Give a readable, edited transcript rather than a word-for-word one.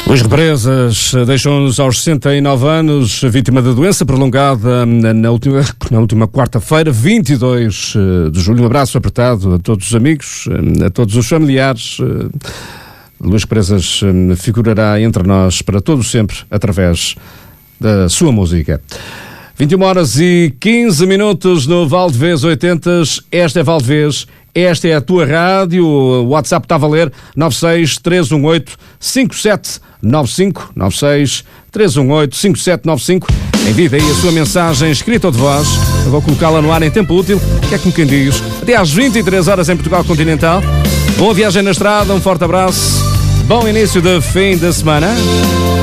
Luís Represas deixou-nos aos 69 anos, vítima da doença prolongada na última quarta-feira, 22 de julho. Um abraço apertado a todos os amigos, a todos os familiares. Luís Represas figurará entre nós para todo sempre através da sua música. 21h15 no Valdevez 80. Esta é Valdevez. Esta é a tua rádio. O WhatsApp está a valer 963185795. 963185795. Envie aí a sua mensagem escrita ou de voz. Eu vou colocá-la no ar em tempo útil, que é como quem diz, até às 23 horas em Portugal Continental. Boa viagem na estrada, um forte abraço. Bom início de fim de semana.